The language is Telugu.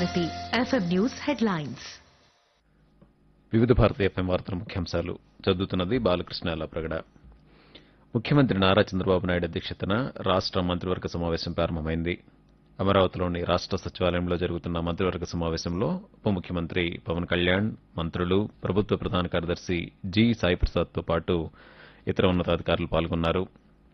Bharati FM news headlines. వివిధ భారతి FM వార్తల ముఖ్యాంశాలు చదువుతున్నది బాలకృష్ణ ప్రగడ. ముఖ్యమంత్రి నారా చంద్రబాబు నాయుడు అధ్యక్షతన రాష్ట మంత్రివర్గ సమావేశం ప్రారంభమైంది. అమరావతిలోని రాష్ట సచివాలయంలో జరుగుతున్న మంత్రివర్గ సమావేశంలో ఉప ముఖ్యమంత్రి పవన్ కళ్యాణ్, మంత్రులు, ప్రభుత్వ ప్రధాన కార్యదర్శి జి. సాయిప్రసాద్తో పాటు ఇతర ఉన్నతాధికారులు పాల్గొన్నారు.